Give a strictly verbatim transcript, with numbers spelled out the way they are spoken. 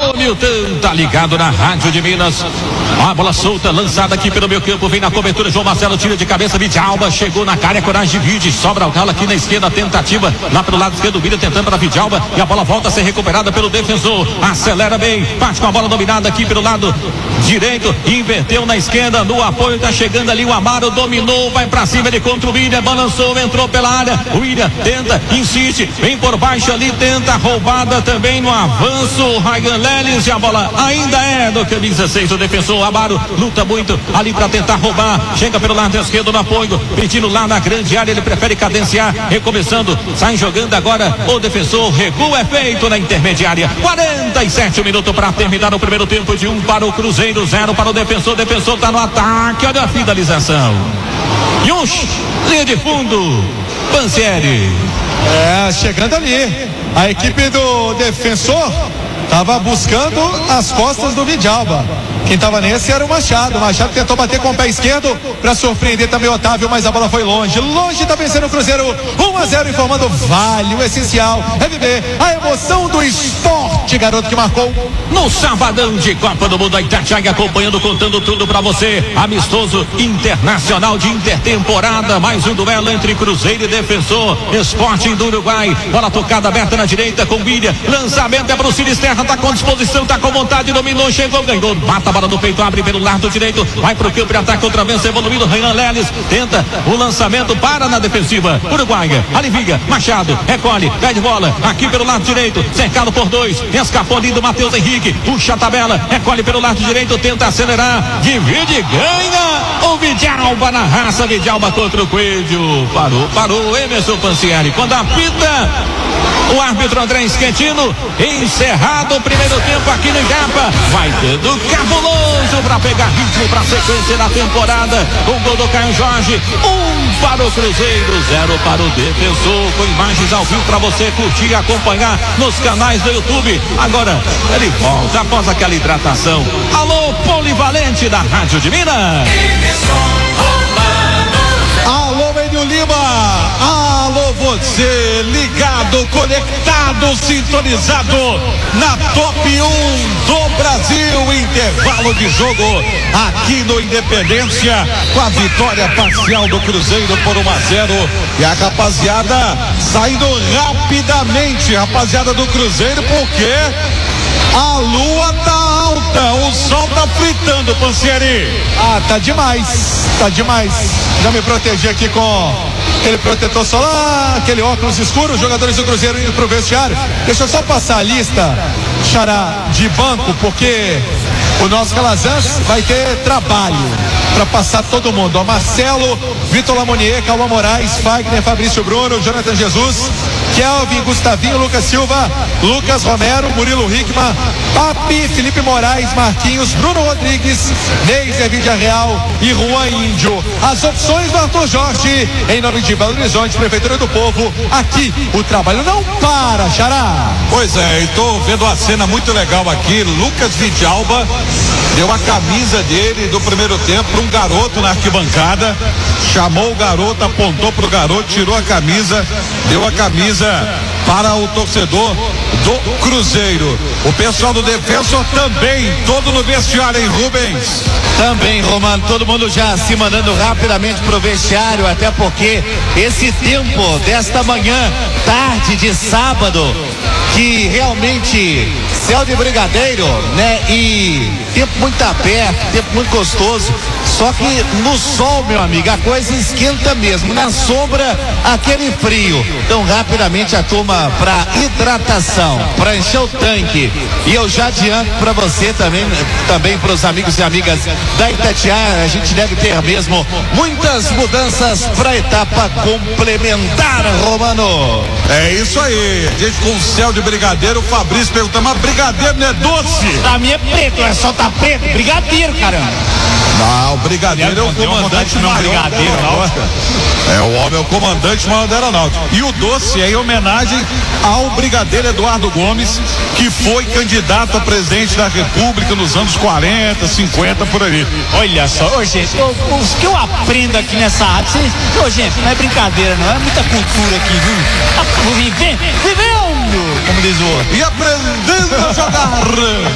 Alô, Milton, tá ligado na Rádio de Minas. A bola solta, lançada aqui pelo meu campo, vem na cobertura, João Marcelo tira de cabeça, Vidalba, chegou na cara, coragem de Vide, sobra o galo aqui na esquerda, tentativa, lá pelo lado esquerdo, Vide tentando para Vidalba, e a bola volta a ser recuperada pelo defensor, acelera bem, parte com a bola dominada aqui pelo lado direito, inverteu na esquerda, no apoio, tá chegando ali o Amaro, dominou, vai pra cima, ele contra o William, balançou, entrou pela área, o William tenta, insiste, vem por baixo ali, tenta, roubada também no avanço, Ryan Lelis, e a bola ainda é do camisa dezesseis, o defensor Amaro luta muito ali para tentar roubar, chega pelo lado esquerdo no apoio, pedindo lá na grande área, ele prefere cadenciar, recomeçando, sai jogando agora o defensor, recuo é feito na intermediária, quarenta e sete minutos para terminar o primeiro tempo, de um para o Cruzeiro, zero para o defensor, defensor tá no ataque, olha a finalização, e um linha de fundo, Pansieri. É, chegando ali, a equipe do defensor estava buscando as costas do Vidalba. Quem estava nesse era o Machado. O Machado tentou bater com o pé esquerdo para surpreender também o Otávio, mas a bola foi longe. Longe, está vencendo o Cruzeiro. um a zero, informando Vale, o essencial é viver a emoção do esporte, garoto que marcou. No sabadão de Copa do Mundo, a Itatiaia acompanhando, contando tudo para você. Amistoso internacional de intertemporada. Mais um duelo entre Cruzeiro e Defensor. Sporting do Uruguai. Bola tocada aberta na direita com William. Lançamento é para o Sinisterra. Tá com disposição, tá com vontade. Dominou, chegou, ganhou. Mata a bola no peito, abre pelo lado direito. Vai pro campo de ataque outra vez. Evoluindo. Renan Lelis tenta o lançamento. Para na defensiva. Uruguaia. Alivia. Machado. Recolhe. Pede bola. Aqui pelo lado direito. Cercado por dois. Escapou ali do Matheus Henrique. Puxa a tabela. Recolhe pelo lado direito. Tenta acelerar. Divide. Ganha. O Vidalba na raça. Vidalba contra o Coelho. Parou. Parou. Emerson Pansieri. Quando apita o árbitro André Esquentino, encerrado o primeiro tempo aqui no Igapa, vai dando cabuloso para pegar ritmo para a sequência da temporada. Um gol do Caio Jorge, um para o Cruzeiro, zero para o Defensor, com imagens ao vivo para você curtir e acompanhar nos canais do YouTube. Agora ele volta após aquela hidratação. Alô, polivalente da Rádio de Minas. Alô, Menino Lima. Alô, você ligado, conectado, sintonizado na top um do Brasil. Intervalo de jogo aqui no Independência, com a vitória parcial do Cruzeiro por um a zero. E a rapaziada saindo rapidamente, rapaziada do Cruzeiro, porque a lua tá alta, o sol tá fritando, Pansieri. Ah, tá demais, tá demais. Já me protegi aqui com aquele protetor solar, aquele óculos escuro. Os jogadores do Cruzeiro indo pro vestiário. Deixa eu só passar a lista, Xará, de banco, porque o nosso Calazans vai ter trabalho para passar todo mundo. Ó, Marcelo, Vitor Lamonier, Calma Moraes, Fagner, Fabrício Bruno, Jonathan Jesus, Kelvin, Gustavinho, Lucas Silva, Lucas Romero, Murilo Hickman, Papi, Felipe Moraes, Marquinhos, Bruno Rodrigues, Neiser, Vídea Real e Juan Índio. As opções do Arthur Jorge, em nome de Belo Horizonte, Prefeitura do Povo. Aqui o trabalho não para, Xará. Pois é, estou vendo uma cena muito legal aqui. Lucas Vidalba deu a camisa dele do primeiro tempo para um garoto na arquibancada, chamou o garoto, apontou para o garoto, tirou a camisa, deu a camisa para o torcedor do Cruzeiro. O pessoal do Defensor também, todo no vestiário, hein, Rubens? Também, Romano, todo mundo já se mandando rapidamente pro vestiário, até porque esse tempo desta manhã, tarde de sábado, que realmente céu de brigadeiro, né? E tempo muito aberto, tempo muito gostoso. Só que no sol, meu amigo, a coisa esquenta mesmo. Na sombra, aquele frio. Então, rapidamente a turma para hidratação, para encher o tanque. E eu já adianto para você também, também para os amigos e amigas da Itatiaia, a gente deve ter mesmo muitas mudanças para a etapa complementar, Romano. É isso aí, gente, com o céu de brigadeiro. O Fabrício pergunta, mas brigadeiro não é doce? A minha é preto, é só tá preto, brigadeiro, caramba. Não, o brigadeiro é o comandante maior da aeronáutica. É, o homem é o comandante maior da aeronáutica. E o doce é em homenagem ao brigadeiro Eduardo Gomes, que foi candidato a presidente da República nos anos quarenta, cinquenta, por aí. Olha só, ô gente, os que eu aprendo aqui nessa rádio, vocês, ô gente, não é brincadeira, não, é muita cultura aqui, viu? Vivendo, vivendo, como diz o outro. E aprendendo a jogar.